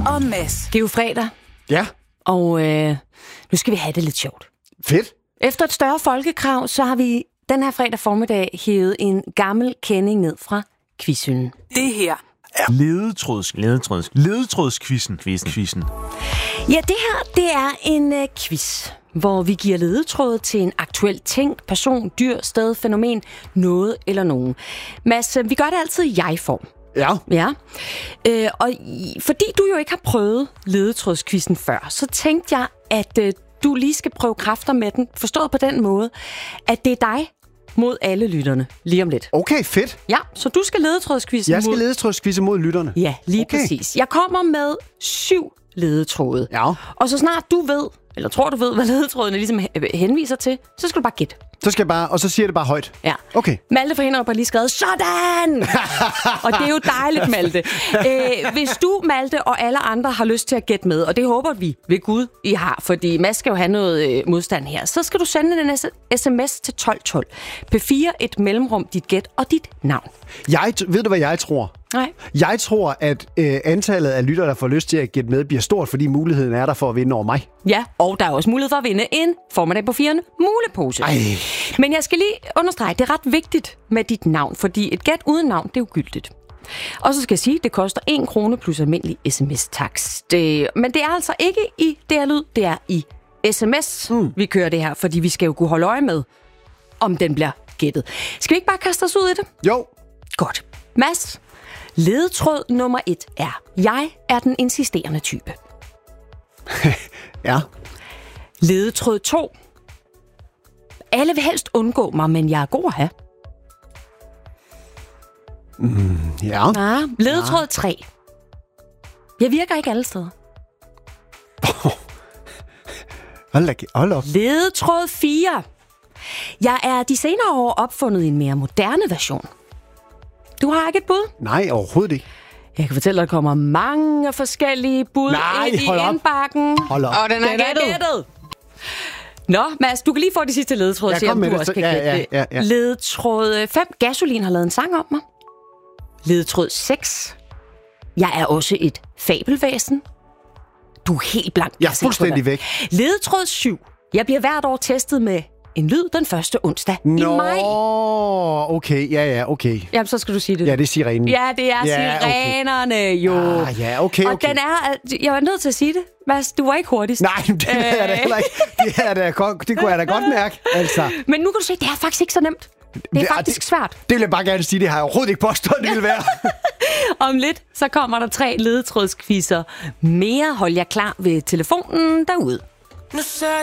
og Mads. Det er jo fredag, Ja, og nu skal vi have det lidt sjovt. fedt. Efter et større folkekrav, så har vi den her fredag formiddag hævet en gammel kending ned fra quizhylden. Det her Ledetrådskvisten. Ja, det her, det er en quiz, hvor vi giver ledetråd til en aktuel ting, person, dyr, sted, fænomen, noget eller nogen. Mads, vi gør det altid i jeg-form. Ja. Ja, fordi du jo ikke har prøvet ledetrådskvisten før, så tænkte jeg, at du lige skal prøve kræfter med den, forstået på den måde, at det er dig mod alle lytterne lige om lidt. Okay, fedt. Ja, så du skal ledetrådskvisten Jeg skal ledetrådskvise mod lytterne. Ja, lige Okay. præcis. Jeg kommer med 7 ledetråde. Ja. Og så snart du ved, eller tror du ved, hvad ledetrådene ligesom henviser til, så skal du bare gætte. Så skal jeg bare, og så siger det bare højt. Ja. Okay. Malte fra Hinderup har lige skrevet, sådan! Og det er jo dejligt, Malte. Hvis du, Malte og alle andre har lyst til at gætte med, og det håber vi ved Gud, I har, fordi Mads skal jo have noget modstand her, så skal du sende en sms til 1212. P4, et mellemrum, dit gæt og dit navn. Ved du, hvad jeg tror? Nej. Jeg tror, at antallet af lyttere, der får lyst til at gætte med, bliver stort, fordi muligheden er der for at vinde over mig. Ja, og der er også mulighed for at vinde en formiddag på 4'erne mulepose. Ej. Men jeg skal lige understrege, det er ret vigtigt med dit navn, fordi et gæt uden navn, det er ugyldigt. Og så skal jeg sige, at det koster 1 krone plus almindelig sms-takst. Men det er altså ikke i DR-lyd, det er i sms, vi kører det her, fordi vi skal jo kunne holde øje med, om den bliver gættet. Skal vi ikke bare kaste os ud i det? Jo. Godt. Mads, ledetråd nummer 1 er, jeg er den insisterende type. Ja. Ledetråd 2. Alle vil helst undgå mig, men jeg er god at have. Ja. Ja. Ledetråd 3. Jeg virker ikke alle steder. Hold op. Ledetråd 4. Jeg er de senere år opfundet i en mere moderne version. Du har ikke et bud? Nej, overhovedet ikke. Jeg kan fortælle dig, at der kommer mange forskellige bud ind i hold op. indbakken. Hold op. Og den er gættet. Nå, Mads, du kan lige få de sidste ledetråd, Jeg så kom med du det, også så- kan gætte ja. det. Ledetråd 5. Gasolin har lavet en sang om mig. Ledetråd 6. Jeg er også et fabelvæsen. Du er helt blank. Jeg er fuldstændig væk. Ledetråd 7. Jeg bliver hvert år testet med en lyd den første onsdag i maj. Okay. Ja, okay. Jamen, så skal du sige det. Ja, det er sirenen. Ja, det er Ja, okay. sirenerne jo. Ja, okay. Og den er... Jeg var nødt til at sige det. Mads, du var ikke hurtigst. Nej, det er jeg da heller ikke. Det kunne jeg da godt mærke, altså. Men nu kan du se, det er faktisk ikke så nemt. Det er faktisk svært. Det vil jeg bare gerne sige, det har jeg overhovedet ikke påstået, det ville være. Om lidt, så kommer der 3 ledetrådskvisser mere. Hold jer klar ved telefonen derude.